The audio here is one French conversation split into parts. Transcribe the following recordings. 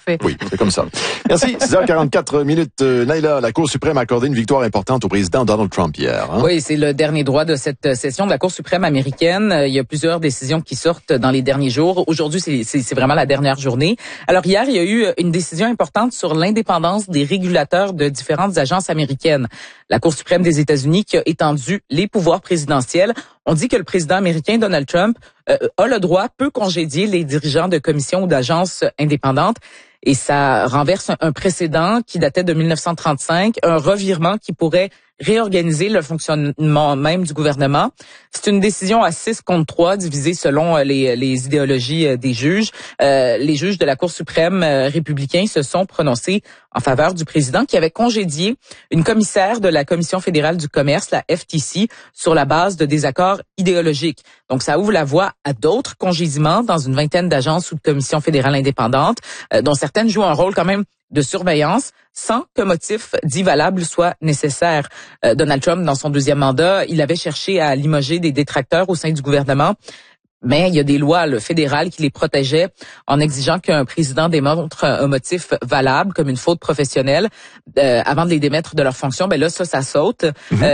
parfait. Oui, c'est comme ça. Merci. 6h44 minutes. Naila, la Cour suprême a accordé une victoire importante au président Donald Trump hier. Hein? Oui, c'est le dernier droit de cette session de la Cour suprême américaine. Il y a plusieurs décisions qui sortent dans les derniers jours. Aujourd'hui, c'est vraiment la dernière journée. Alors hier, il y a eu une décision importante sur l'indépendance des régulateurs de différentes agences américaines. La Cour suprême des États-Unis qui a étendu les pouvoirs présidentiels. On dit que le président américain Donald Trump a le droit, peut congédier les dirigeants de commissions ou d'agences indépendantes. Et ça renverse un précédent qui datait de 1935, un revirement qui pourrait réorganiser le fonctionnement même du gouvernement. C'est une décision à 6 contre 3, divisée selon les idéologies des juges. Les juges de la Cour suprême républicains se sont prononcés en faveur du président qui avait congédié une commissaire de la Commission fédérale du commerce, la FTC, sur la base de désaccords idéologiques. Donc, ça ouvre la voie à d'autres congédiements dans une vingtaine d'agences ou de commissions fédérales indépendantes, dont certaines jouent un rôle quand même de surveillance sans que motif dit valable soit nécessaire. Donald Trump, dans son deuxième mandat, il avait cherché à limoger des détracteurs au sein du gouvernement. Mais il y a des lois fédérales qui les protégeaient en exigeant qu'un président démontre un motif valable, comme une faute professionnelle, avant de les démettre de leur fonction. Ben là, ça saute.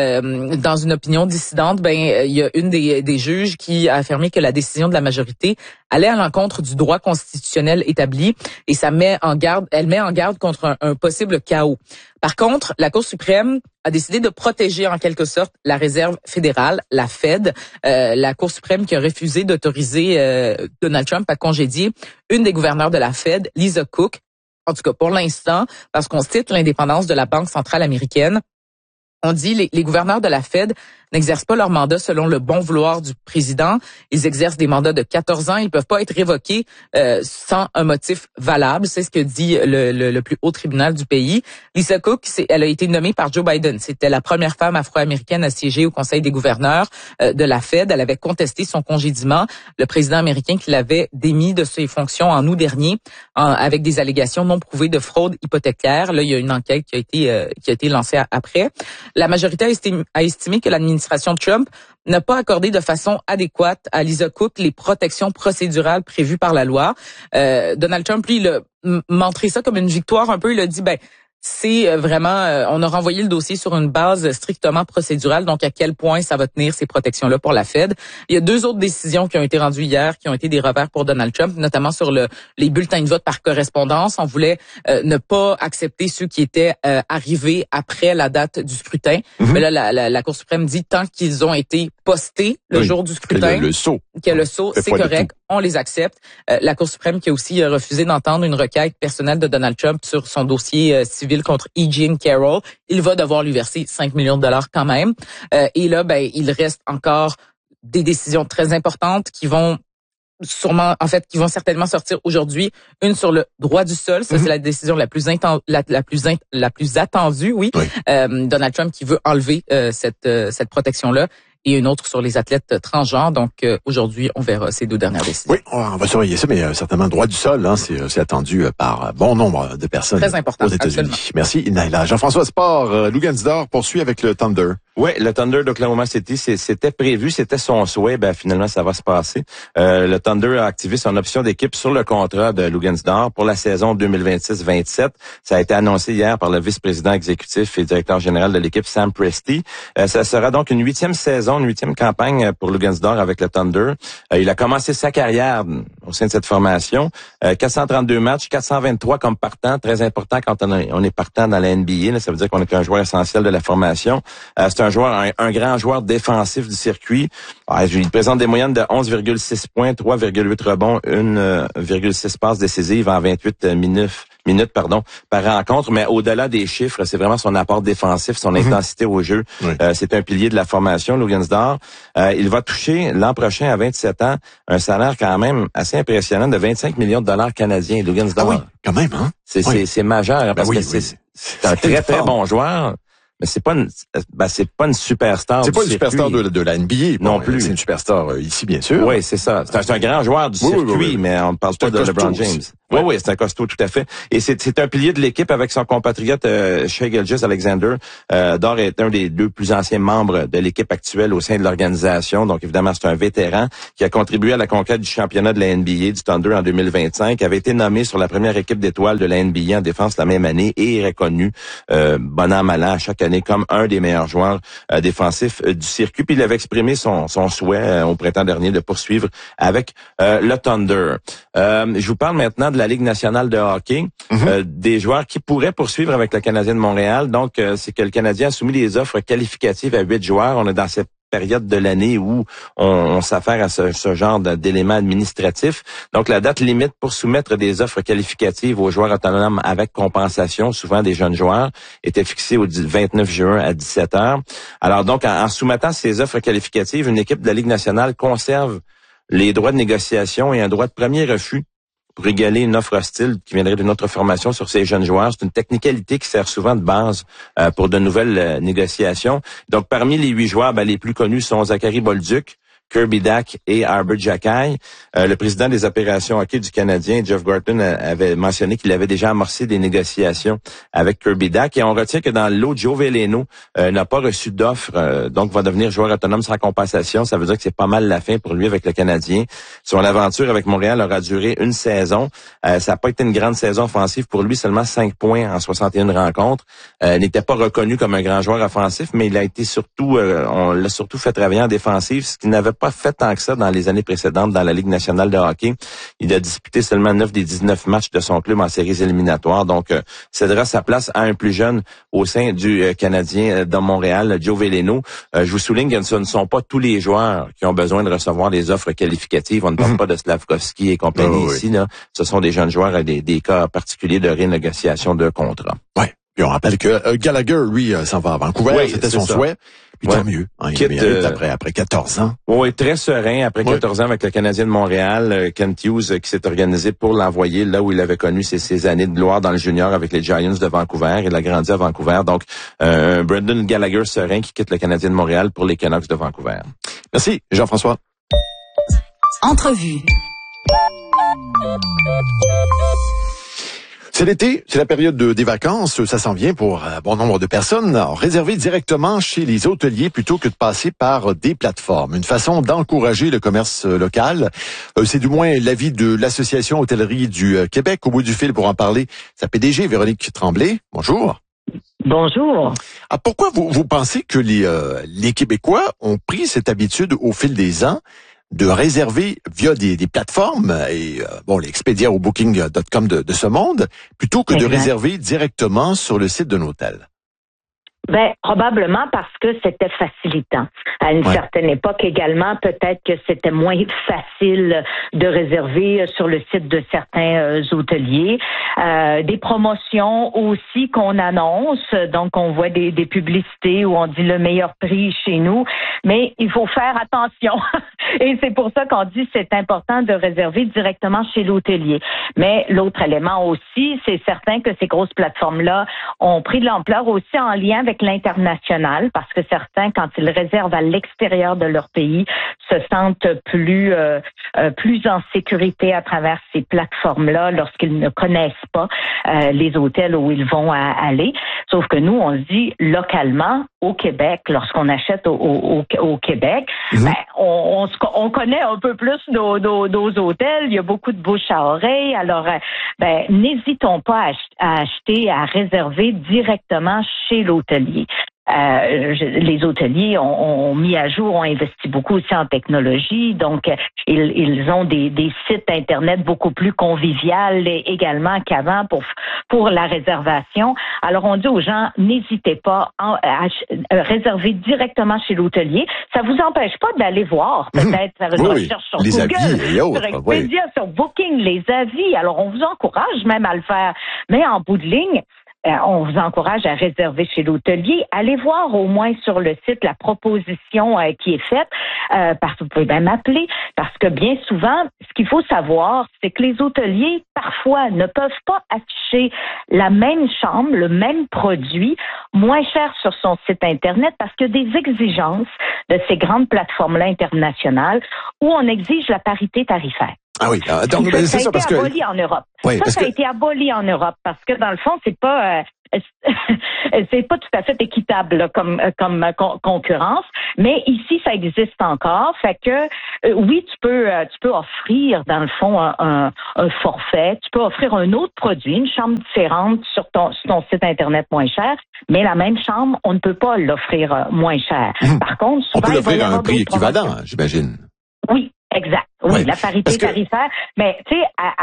Dans une opinion dissidente, il y a une des juges qui a affirmé que la décision de la majorité allait à l'encontre du droit constitutionnel établi et elle met en garde contre un possible chaos. Par contre, la Cour suprême a décidé de protéger en quelque sorte la réserve fédérale, la Fed, la Cour suprême qui a refusé d'autoriser Donald Trump à congédier une des gouverneurs de la Fed, Lisa Cook, en tout cas pour l'instant, parce qu'on cite l'indépendance de la Banque centrale américaine. On dit les gouverneurs de la Fed n'exercent pas leur mandat selon le bon vouloir du président. Ils exercent des mandats de 14 ans. Ils peuvent pas être révoqués sans un motif valable. C'est ce que dit le plus haut tribunal du pays. Lisa Cook, elle a été nommée par Joe Biden. C'était la première femme afro-américaine à siéger au Conseil des gouverneurs de la Fed. Elle avait contesté son congédiement. Le président américain qui l'avait démis de ses fonctions en août dernier avec des allégations non prouvées de fraude hypothécaire. Là, il y a une enquête qui a été lancée après. La majorité a estimé que l'administration Trump n'a pas accordé de façon adéquate à Lisa Cook les protections procédurales prévues par la loi. Donald Trump, lui, il a montré ça comme une victoire un peu. Il a dit, c'est vraiment, on a renvoyé le dossier sur une base strictement procédurale, donc à quel point ça va tenir ces protections-là pour la Fed. Il y a 2 autres décisions qui ont été rendues hier, qui ont été des revers pour Donald Trump, notamment sur les bulletins de vote par correspondance. On voulait ne pas accepter ceux qui étaient arrivés après la date du scrutin. Mais là, la Cour suprême dit tant qu'ils ont été postés le jour du scrutin, le sceau, c'est correct, on les accepte. La Cour suprême qui a aussi refusé d'entendre une requête personnelle de Donald Trump sur son dossier civil contre E. Jean Carroll. Il va devoir lui verser 5 millions de dollars quand même. Et là, il reste encore des décisions très importantes qui vont certainement sortir aujourd'hui. Une sur le droit du sol, ça c'est la décision la plus attendue, oui. Donald Trump qui veut enlever cette protection-là. Et une autre sur les athlètes transgenres. Donc, aujourd'hui, on verra ces 2 dernières décisions. Oui, on va surveiller ça, mais certainement, droit du sol, c'est attendu par bon nombre de personnes très important, aux États-Unis. Absolument. Merci, Naila. Jean-François Sport, Lou Gansdor poursuit avec le Thunder. Oui, le Thunder d'Oklahoma City, c'était prévu, c'était son souhait. Finalement, ça va se passer. Le Thunder a activé son option d'équipe sur le contrat de Lou Gansdor pour la saison 2026-27. Ça a été annoncé hier par le vice-président exécutif et directeur général de l'équipe, Sam Presti. Ça sera donc une 8e saison, une 8e campagne pour Lou Gansdor avec le Thunder. Il a commencé sa carrière au sein de cette formation. 432 matchs, 423 comme partant, très important quand on est partant dans la NBA. Là, ça veut dire qu'on est un joueur essentiel de la formation. C'est un grand joueur défensif du circuit. Il présente des moyennes de 11,6 points, 3,8 rebonds, 1,6 passes décisives en 28 minutes par rencontre. Mais au-delà des chiffres, c'est vraiment son apport défensif, son intensité au jeu. Oui. C'est un pilier de la formation, Lou Gansdor. Il va toucher l'an prochain, à 27 ans, un salaire quand même assez impressionnant de 25 millions de dollars canadiens. Lou Gansdor. Ah oui, quand même, hein? C'est majeur, parce que c'est un très, très bon joueur. Mais c'est pas une superstar. C'est pas une superstar de la NBA non plus. C'est une superstar ici, bien sûr. Oui, c'est ça. C'est un grand joueur du circuit, mais on ne parle pas de LeBron James. Oui, c'est un costaud, tout à fait. Et c'est un pilier de l'équipe avec son compatriote Shai Gilgeous-Alexander. Dor est un des 2 plus anciens membres de l'équipe actuelle au sein de l'organisation. Donc, évidemment, c'est un vétéran qui a contribué à la conquête du championnat de la NBA du Thunder en 2025, avait été nommé sur la première équipe d'étoiles de la NBA en défense la même année et est reconnu, bon an, mal an, chaque année comme un des meilleurs joueurs défensifs du circuit. Puis il avait exprimé son souhait au printemps dernier de poursuivre avec le Thunder. Je vous parle maintenant de la Ligue nationale de hockey, des joueurs qui pourraient poursuivre avec le Canadien de Montréal. Donc, c'est que le Canadien a soumis des offres qualificatives à 8 joueurs. On est dans cette période de l'année où on s'affaire à ce genre d'éléments administratifs. Donc, la date limite pour soumettre des offres qualificatives aux joueurs autonomes avec compensation, souvent des jeunes joueurs, était fixée au 29 juin à 17h. Alors donc, en soumettant ces offres qualificatives, une équipe de la Ligue nationale conserve les droits de négociation et un droit de premier refus pour égaler une offre hostile qui viendrait d'une autre formation sur ces jeunes joueurs. C'est une technicalité qui sert souvent de base pour de nouvelles négociations. Donc, parmi les 8 joueurs, les plus connus sont Zachary Bolduc, Kirby Dack et Arbor Xhekaj. Le président des opérations hockey du Canadien, Jeff Gorton, avait mentionné qu'il avait déjà amorcé des négociations avec Kirby Dack. Et on retient que dans l'eau, Joe Veleno n'a pas reçu d'offre, donc va devenir joueur autonome sans compensation. Ça veut dire que c'est pas mal la fin pour lui avec le Canadien. Son aventure avec Montréal aura duré une saison. Ça n'a pas été une grande saison offensive pour lui, seulement 5 points en 61 rencontres. N'était pas reconnu comme un grand joueur offensif, mais il a été surtout, on l'a surtout fait travailler en défensive, ce qui n'avait pas fait tant que ça dans les années précédentes dans la Ligue nationale de hockey. Il a disputé seulement 9 des 19 matchs de son club en séries éliminatoires. Donc, cédera sa place à un plus jeune au sein du Canadien de Montréal, Joe Veleno. Je vous souligne que ce ne sont pas tous les joueurs qui ont besoin de recevoir des offres qualificatives. On ne parle pas de Slavkovski et compagnie ici. Là. Ce sont des jeunes joueurs à des cas particuliers de renégociation de contrat. Ouais. Puis on rappelle que Gallagher, lui, s'en va à Vancouver. C'était son souhait. Puis tant mieux. Hein, il mérite après 14 ans. Oui, très serein. Après 14 ans avec le Canadien de Montréal, Kent Hughes qui s'est organisé pour l'envoyer là où il avait connu ses années de gloire dans le junior avec les Giants de Vancouver. Il a grandi à Vancouver. Donc, Brendan Gallagher serein qui quitte le Canadien de Montréal pour les Canucks de Vancouver. Merci, Jean-François. Entrevue. C'est l'été, c'est la période des vacances, ça s'en vient pour bon nombre de personnes. Alors, réserver directement chez les hôteliers plutôt que de passer par des plateformes. Une façon d'encourager le commerce local. C'est du moins l'avis de l'Association Hôtellerie du Québec. Au bout du fil pour en parler, sa PDG, Véronique Tremblay. Bonjour. Bonjour. Ah, pourquoi vous pensez que les Québécois ont pris cette habitude au fil des ans de réserver via des plateformes et les Expedia ou Booking.com de ce monde, plutôt que de réserver directement sur le site d'un hôtel? Probablement parce que c'était facilitant. À une certaine époque également, peut-être que c'était moins facile de réserver sur le site de certains hôteliers. Des promotions aussi qu'on annonce, donc on voit des publicités où on dit le meilleur prix chez nous, mais il faut faire attention. Et c'est pour ça qu'on dit c'est important de réserver directement chez l'hôtelier. Mais l'autre élément aussi, c'est certain que ces grosses plateformes-là ont pris de l'ampleur aussi en lien avec l'international, parce que certains, quand ils réservent à l'extérieur de leur pays, se sentent plus en sécurité à travers ces plateformes-là lorsqu'ils ne connaissent pas les hôtels où ils vont aller. Sauf que nous, on se dit localement, au Québec, lorsqu'on achète au Québec, on connaît un peu plus nos hôtels. Il y a beaucoup de bouche à oreille. Alors, n'hésitons pas à acheter, à réserver directement chez l'hôtelier. Les hôteliers ont mis à jour, ont investi beaucoup aussi en technologie, donc ils ont des sites internet beaucoup plus convivial également qu'avant pour la réservation. Alors on dit aux gens, n'hésitez pas à réserver directement chez l'hôtelier. Ça vous empêche pas d'aller voir, peut-être faire une recherche sur les Google, avis et autres, sur Expedia, sur Booking, les avis. Alors on vous encourage même à le faire, mais en bout de ligne, on vous encourage à réserver chez l'hôtelier. Allez voir au moins sur le site la proposition qui est faite, parce que vous pouvez même appeler, parce que bien souvent, ce qu'il faut savoir, c'est que les hôteliers, parfois, ne peuvent pas afficher la même chambre, le même produit, moins cher sur son site Internet, parce qu'il y a des exigences de ces grandes plateformes-là internationales où on exige la parité tarifaire. Ah oui, donc c'est ça parce que... Ça a été aboli en Europe. Oui, ça a été aboli en Europe parce que dans le fond, c'est pas tout à fait équitable là, comme concurrence, mais ici ça existe encore. Fait que oui, tu peux offrir dans le fond un forfait, tu peux offrir un autre produit, une chambre différente sur ton site internet moins cher, mais la même chambre, on ne peut pas l'offrir moins cher. Par contre, souvent, on peut l'offrir à un prix équivalent, j'imagine. Oui. Exact. Oui, la parité tarifaire. Mais tu sais,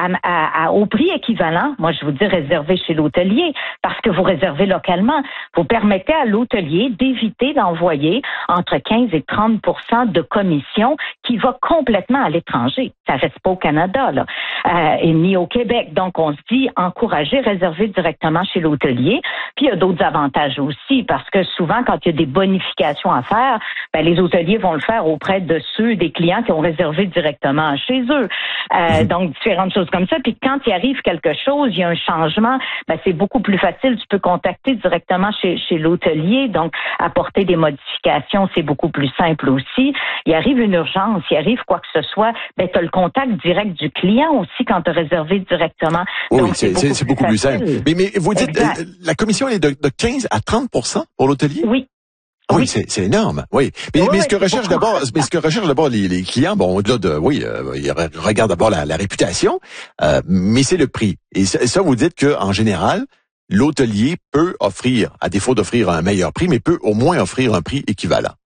au prix équivalent, moi je vous dis réserver chez l'hôtelier parce que vous réservez localement. Vous permettez à l'hôtelier d'éviter d'envoyer entre 15 et 30 de commission qui va complètement à l'étranger. Ça reste pas au Canada là, et ni au Québec. Donc on se dit encourager, réserver directement chez l'hôtelier. Puis il y a d'autres avantages aussi parce que souvent quand il y a des bonifications à faire, ben les hôteliers vont le faire auprès de ceux des clients qui ont réservé directement chez eux. Donc, différentes choses comme ça. Puis quand il arrive quelque chose, il y a un changement, ben, c'est beaucoup plus facile. Tu peux contacter directement chez l'hôtelier. Donc, apporter des modifications, c'est beaucoup plus simple aussi. Il arrive une urgence, il arrive quoi que ce soit, ben, tu as le contact direct du client aussi quand tu as réservé directement. Oui, donc, c'est beaucoup plus simple. Mais vous dites, la commission elle est de 15 à 30 pour l'hôtelier? Oui. Oui, c'est énorme. Oui. Mais ce que recherchent d'abord les clients, bon, au-delà de ils regardent d'abord la réputation, mais c'est le prix. Et ça vous dites que en général, l'hôtelier peut offrir, à défaut d'offrir un meilleur prix, mais peut au moins offrir un prix équivalent.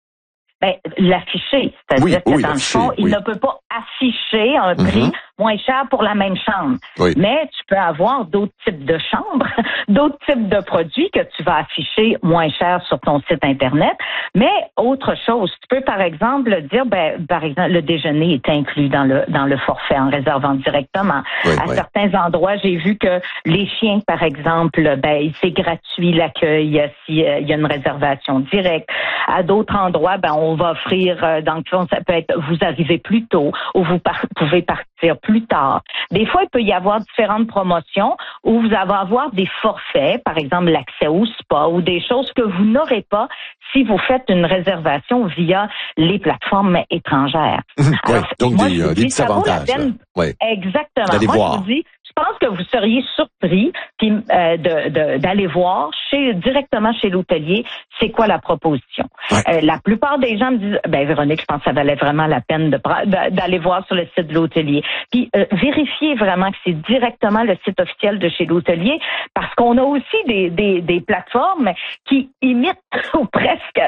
Ben, l'afficher, c'est-à-dire que dans le fond, il ne peut pas afficher un prix moins cher pour la même chambre. Oui. Mais tu peux avoir d'autres types de chambres, d'autres types de produits que tu vas afficher moins cher sur ton site Internet. Mais autre chose, tu peux par exemple dire, par exemple, le déjeuner est inclus dans le forfait en réservant directement. Oui, à certains endroits, j'ai vu que les chiens, par exemple, c'est gratuit l'accueil s'il y a une réservation directe. À d'autres endroits, on va offrir, dans le fond, ça peut être vous arrivez plus tôt ou vous pouvez partir plus tard. Des fois, il peut y avoir différentes promotions où vous allez avoir des forfaits, par exemple l'accès au spa ou des choses que vous n'aurez pas si vous faites une réservation via les plateformes étrangères. Alors, donc des petits avantages. Exactement. D'aller voir. Je vous dis, je pense que vous seriez surpris d'aller voir directement chez l'hôtelier c'est quoi la proposition. Ouais. La plupart des gens me disent Véronique, je pense que ça valait vraiment la peine d'aller voir sur le site de l'hôtelier. Puis vérifiez vraiment que c'est directement le site officiel de chez l'hôtelier parce qu'on a aussi des plateformes qui imitent presque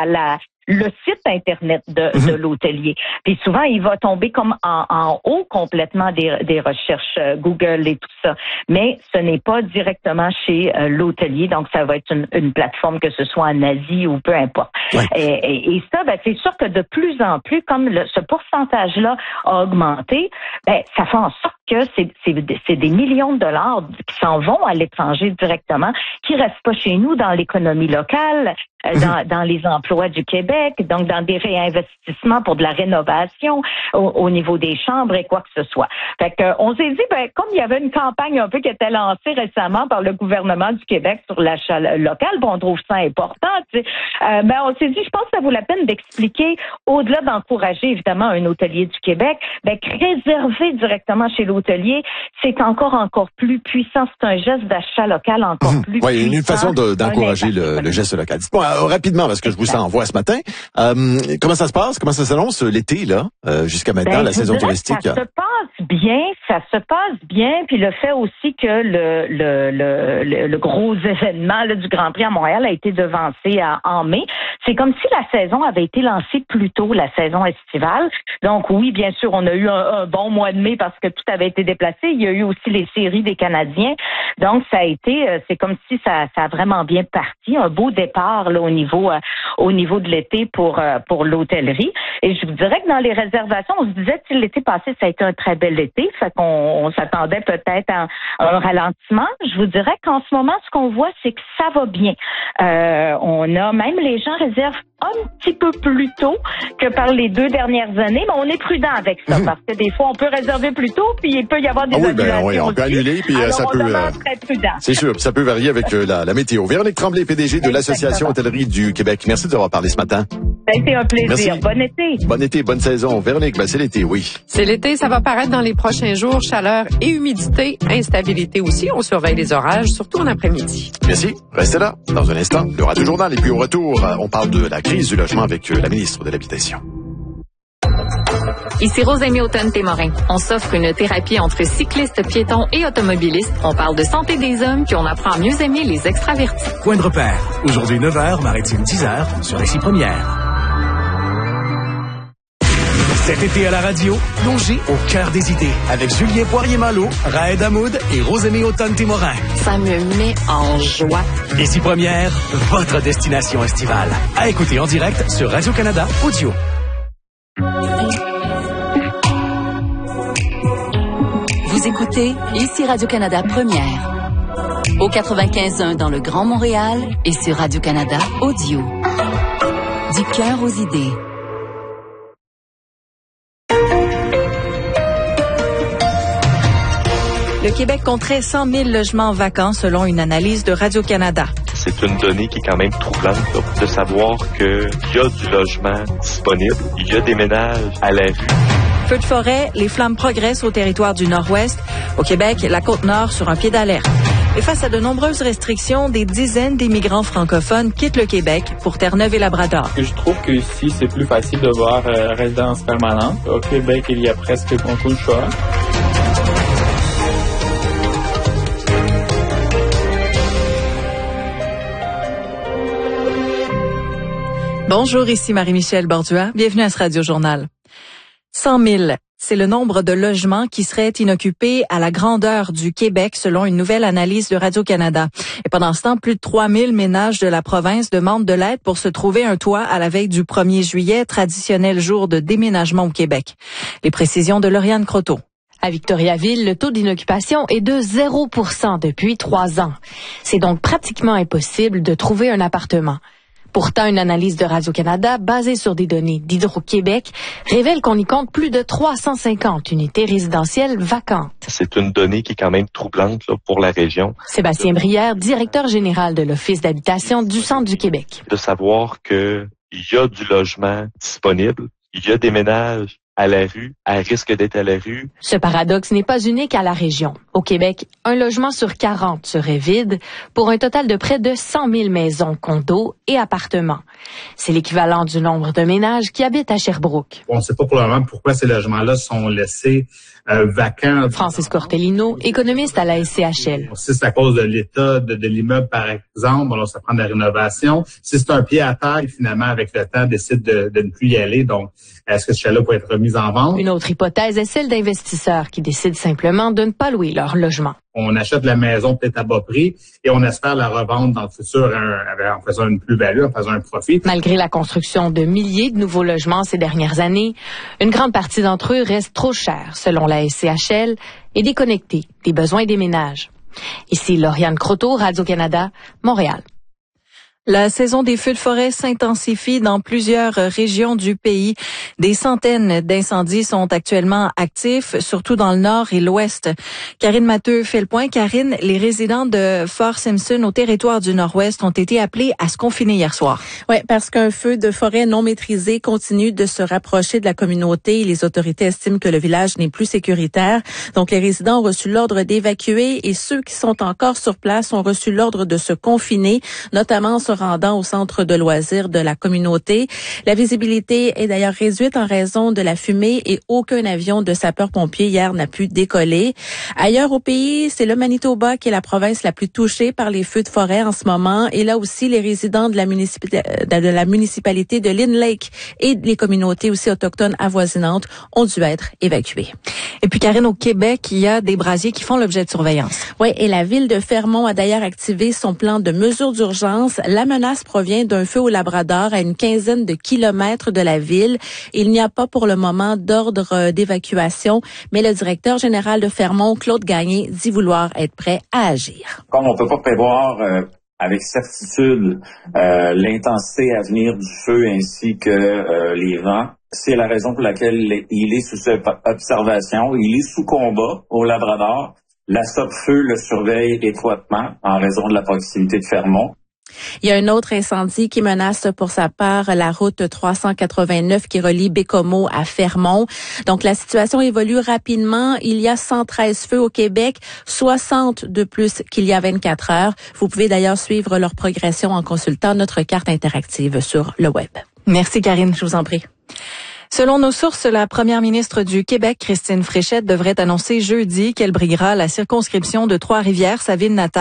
le site Internet de l'hôtelier. Puis souvent, il va tomber comme en haut complètement des recherches Google et tout ça. Mais ce n'est pas directement chez l'hôtelier. Donc, ça va être une plateforme, que ce soit en Asie ou peu importe. Ouais. Et ça, c'est sûr que de plus en plus, comme ce pourcentage-là a augmenté, ça fait en sorte que c'est des millions de dollars qui s'en vont à l'étranger directement, qui restent pas chez nous dans l'économie locale, dans les emplois du Québec, donc dans des réinvestissements pour de la rénovation au niveau des chambres et quoi que ce soit. Fait que on s'est dit, comme il y avait une campagne un peu qui était lancée récemment par le gouvernement du Québec sur l'achat local, on trouve ça important, tu sais, on s'est dit, je pense que ça vaut la peine d'expliquer, au-delà d'encourager évidemment un hôtelier du Québec, réserver directement chez l'hôtelier, c'est encore plus puissant, c'est un geste d'achat local encore plus puissant. Oui, une façon d'encourager le geste local. Dites-moi rapidement, parce que je vous sens en voix ce matin, comment ça se passe? Comment ça s'annonce l'été, là, jusqu'à maintenant, la saison touristique? Ça se passe bien, puis le fait aussi que le gros événement là, du Grand Prix à Montréal a été devancé en mai. C'est comme si la saison avait été lancée plus tôt, la saison estivale. Donc oui, bien sûr, on a eu un bon mois de mai parce que tout avait été déplacé. Il y a eu aussi les séries des Canadiens. Donc ça a été, c'est comme si ça a vraiment bien parti. Un beau départ là, au niveau de l'été pour l'hôtellerie. Et je vous dirais que dans les réservations, on se disait que l'été passé, ça a été un très bel été. Fait qu'on s'attendait peut-être à un ralentissement. Je vous dirais qu'en ce moment, ce qu'on voit, c'est que ça va bien. On a même les gens réservent un petit peu plus tôt que par les 2 dernières années, mais on est prudent avec ça parce que des fois on peut réserver plus tôt puis il peut y avoir des annulations. On peut annuler puis alors, ça peut très prudent. C'est sûr, ça peut varier avec la météo. Véronique Tremblay, PDG de l'Association Hôtellerie du Québec. Merci de nous avoir parlé ce matin. Ça a été un plaisir. Merci. Bon été. Bon été, bonne saison. Véronique, c'est l'été, oui. C'est l'été, ça va paraître dans les prochains jours. Chaleur et humidité, instabilité aussi. On surveille les orages, surtout en après-midi. Merci. Restez là. Dans un instant, le Radio Journal. Et puis au retour, on parle de la crise du logement avec la ministre de l'Habitation. Ici Rosemée Automne-Témorin. On s'offre une thérapie entre cyclistes, piétons et automobilistes. On parle de santé des hommes, puis on apprend à mieux aimer les extravertis. Point de repère. Aujourd'hui 9h, Maritime 10h, sur Récit Première. Cet été à la radio, plongez au cœur des idées avec Julien Poirier-Malo, Raed Hamoud et Rosemée Automne-Témorin. Ça me met en joie. Récit Première, votre destination estivale. À écouter en direct sur Radio-Canada Audio. Vous écoutez ici Radio-Canada Première. Au 95.1 dans le Grand Montréal et sur Radio-Canada Audio. Du cœur aux idées. Le Québec compterait 100 000 logements vacants selon une analyse de Radio-Canada. C'est une donnée qui est quand même troublante là, de savoir qu'il y a du logement disponible, il y a des ménages à la rue. Feux de forêt, les flammes progressent au territoire du Nord-Ouest. Au Québec, la Côte-Nord sur un pied d'alerte. Et face à de nombreuses restrictions, des dizaines d'immigrants francophones quittent le Québec pour Terre-Neuve et Labrador. Je trouve que ici, c'est plus facile de voir résidence permanente. Au Québec, il y a presque beaucoup de choix. Bonjour, ici Marie-Michel Bordua. Bienvenue à ce Radio-Journal. 100 000, c'est le nombre de logements qui seraient inoccupés à la grandeur du Québec selon une nouvelle analyse de Radio-Canada. Et pendant ce temps, plus de 3 000 ménages de la province demandent de l'aide pour se trouver un toit à la veille du 1er juillet, traditionnel jour de déménagement au Québec. Les précisions de Lauriane Croteau. À Victoriaville, le taux d'inoccupation est de 0% depuis 3 ans. C'est donc pratiquement impossible de trouver un appartement. Pourtant, une analyse de Radio-Canada basée sur des données d'Hydro-Québec révèle qu'on y compte plus de 350 unités résidentielles vacantes. C'est une donnée qui est quand même troublante là, pour la région. Sébastien Brière, directeur général de l'Office d'habitation du Centre du Québec. De savoir qu'il y a du logement disponible, il y a des ménages à la rue, à risque d'être à la rue. Ce paradoxe n'est pas unique à la région. Au Québec, un logement sur 40 serait vide pour un total de près de 100 000 maisons, condos et appartements. C'est l'équivalent du nombre de ménages qui habitent à Sherbrooke. On ne sait pas pour le moment pourquoi ces logements-là sont laissés vacants. Francis Cortellino, économiste à la SCHL. Si c'est à cause de l'état de l'immeuble, par exemple, alors ça prend de la rénovation. Si c'est un pied à terre, finalement, avec le temps, décide de ne plus y aller. Donc, est-ce que ce chalet peut être remis en vente? Une autre hypothèse est celle d'investisseurs qui décident simplement de ne pas louer leur logement. On achète la maison peut-être à bas prix et on espère la revendre dans le futur en faisant une plus-value, en faisant un profit. Malgré la construction de milliers de nouveaux logements ces dernières années, une grande partie d'entre eux reste trop chers, selon la SCHL, et déconnectés des besoins des ménages. Ici Lauriane Croteau, Radio-Canada, Montréal. La saison des feux de forêt s'intensifie dans plusieurs régions du pays. Des centaines d'incendies sont actuellement actifs, surtout dans le nord et l'ouest. Karine Matteux fait le point. Karine, les résidents de Fort Simpson au territoire du nord-ouest ont été appelés à se confiner hier soir. Oui, parce qu'un feu de forêt non maîtrisé continue de se rapprocher de la communauté. Les autorités estiment que le village n'est plus sécuritaire. Donc, les résidents ont reçu l'ordre d'évacuer et ceux qui sont encore sur place ont reçu l'ordre de se confiner, notamment se rendant au centre de loisirs de la communauté. La visibilité est d'ailleurs réduite en raison de la fumée et aucun avion de sapeurs-pompiers hier n'a pu décoller. Ailleurs au pays, c'est le Manitoba qui est la province la plus touchée par les feux de forêt en ce moment. Et là aussi, les résidents de la municipalité de Lynn Lake et les communautés aussi autochtones avoisinantes ont dû être évacués. Et puis, Karine, au Québec, il y a des brasiers qui font l'objet de surveillance. Oui, et la ville de Fermont a d'ailleurs activé son plan de mesures d'urgence. La menace provient d'un feu au Labrador à une quinzaine de kilomètres de la ville. Il n'y a pas pour le moment d'ordre d'évacuation, mais le directeur général de Fermont, Claude Gagné, dit vouloir être prêt à agir. Comme on ne peut pas prévoir avec certitude l'intensité à venir du feu ainsi que les vents, c'est la raison pour laquelle il est sous observation, il est sous combat au Labrador. La SOPFEU le surveille étroitement en raison de la proximité de Fermont. Il y a un autre incendie qui menace pour sa part la route 389 qui relie Bécomo à Fermont. Donc, la situation évolue rapidement. Il y a 113 feux au Québec, 60 de plus qu'il y a 24 heures. Vous pouvez d'ailleurs suivre leur progression en consultant notre carte interactive sur le web. Merci, Karine. Je vous en prie. Selon nos sources, la première ministre du Québec, Christine Fréchette, devrait annoncer jeudi qu'elle briguera la circonscription de Trois-Rivières, sa ville natale.